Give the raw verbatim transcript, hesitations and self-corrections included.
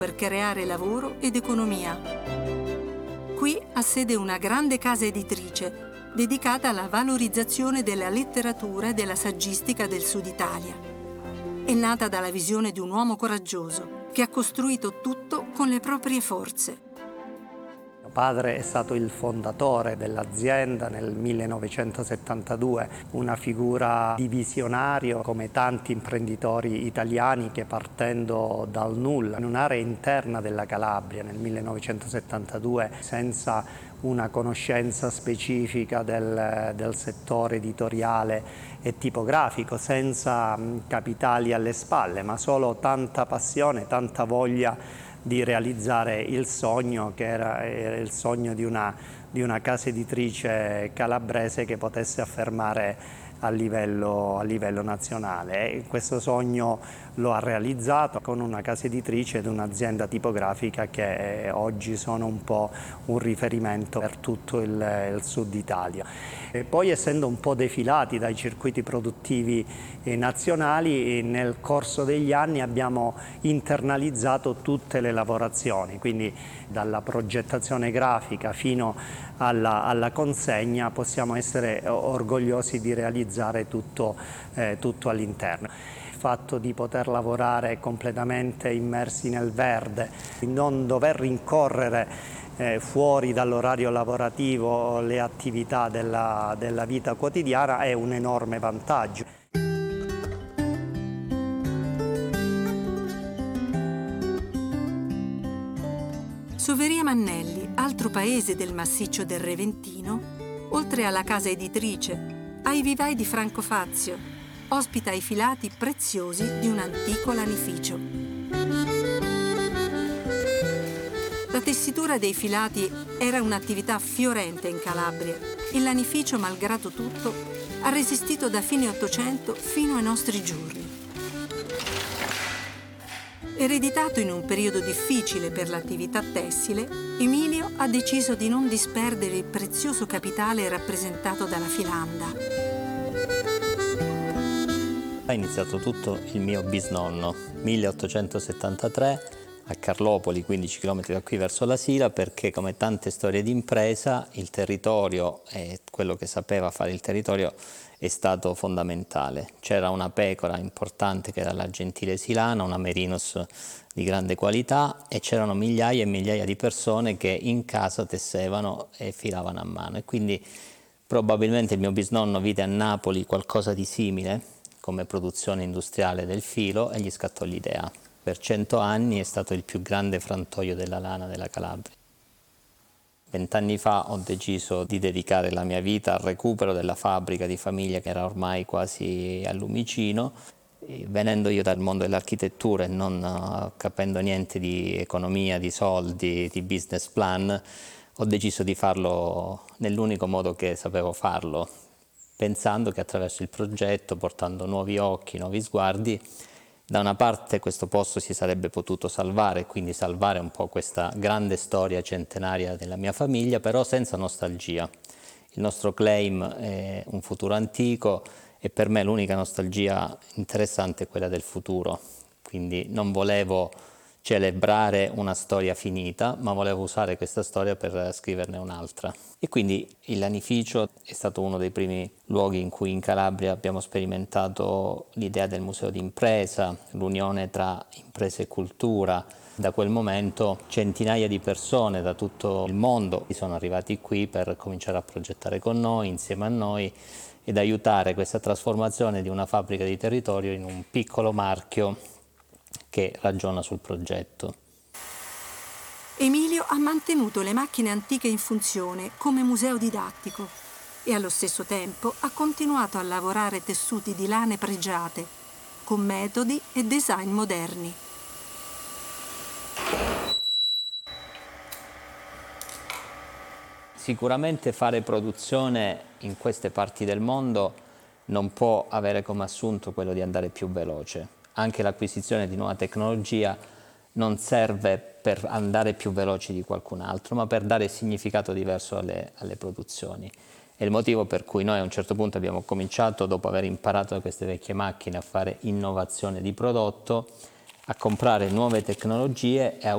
per creare lavoro ed economia. Qui ha sede una grande casa editrice dedicata alla valorizzazione della letteratura e della saggistica del Sud Italia. È nata dalla visione di un uomo coraggioso che ha costruito tutto con le proprie forze. Mio padre è stato il fondatore dell'azienda nel millenovecentosettantadue, una figura di visionario come tanti imprenditori italiani che, partendo dal nulla, in un'area interna della Calabria nel millenovecentosettantadue, senza una conoscenza specifica del, del settore editoriale e tipografico, senza capitali alle spalle, ma solo tanta passione, tanta voglia di realizzare il sogno che era, era il sogno di una, di una casa editrice calabrese che potesse affermare a livello, a livello nazionale. E questo sogno lo ha realizzato con una casa editrice ed un'azienda tipografica che oggi sono un po' un riferimento per tutto il, il Sud Italia. E poi, essendo un po' defilati dai circuiti produttivi nazionali, nel corso degli anni abbiamo internalizzato tutte le lavorazioni, quindi dalla progettazione grafica fino alla, alla consegna possiamo essere orgogliosi di realizzare tutto, eh, tutto all'interno. Il fatto di poter lavorare completamente immersi nel verde, di non dover rincorrere eh, fuori dall'orario lavorativo le attività della, della vita quotidiana è un enorme vantaggio. Soveria Mannelli, altro paese del massiccio del Reventino, oltre alla casa editrice, ai vivai di Franco Fazio, ospita i filati preziosi di un antico lanificio. La tessitura dei filati era un'attività fiorente in Calabria. Il lanificio, malgrado tutto, ha resistito da fine Ottocento fino ai nostri giorni. Ereditato in un periodo difficile per l'attività tessile, Emilio ha deciso di non disperdere il prezioso capitale rappresentato dalla filanda. Ha iniziato tutto il mio bisnonno, milleottocentosettantatré, a Carlopoli, quindici chilometri da qui verso la Sila, perché, come tante storie di impresa, il territorio e quello che sapeva fare il territorio è stato fondamentale. C'era una pecora importante che era la gentile silana, una merinos di grande qualità, e c'erano migliaia e migliaia di persone che in casa tessevano e filavano a mano. E quindi probabilmente il mio bisnonno vide a Napoli qualcosa di simile come produzione industriale del filo e gli scattò l'idea. Per cento anni è stato il più grande frantoio della lana della Calabria. Vent'anni fa ho deciso di dedicare la mia vita al recupero della fabbrica di famiglia che era ormai quasi al lumicino. E venendo io dal mondo dell'architettura e non uh, capendo niente di economia, di soldi, di business plan, ho deciso di farlo nell'unico modo che sapevo farlo, pensando che attraverso il progetto, portando nuovi occhi, nuovi sguardi, da una parte questo posto si sarebbe potuto salvare, quindi salvare un po' questa grande storia centenaria della mia famiglia, però senza nostalgia. Il nostro claim è un futuro antico e per me l'unica nostalgia interessante è quella del futuro. Quindi non volevo celebrare una storia finita, ma volevo usare questa storia per scriverne un'altra. E quindi il lanificio è stato uno dei primi luoghi in cui in Calabria abbiamo sperimentato l'idea del museo d'impresa, l'unione tra impresa e cultura. Da quel momento centinaia di persone da tutto il mondo sono arrivati qui per cominciare a progettare con noi, insieme a noi, ed aiutare questa trasformazione di una fabbrica di territorio in un piccolo marchio che ragiona sul progetto. Emilio ha mantenuto le macchine antiche in funzione come museo didattico e allo stesso tempo ha continuato a lavorare tessuti di lane pregiate con metodi e design moderni. Sicuramente fare produzione in queste parti del mondo non può avere come assunto quello di andare più veloce. Anche l'acquisizione di nuova tecnologia non serve per andare più veloci di qualcun altro, ma per dare significato diverso alle, alle produzioni. È il motivo per cui noi a un certo punto abbiamo cominciato, dopo aver imparato da queste vecchie macchine, a fare innovazione di prodotto, a comprare nuove tecnologie e a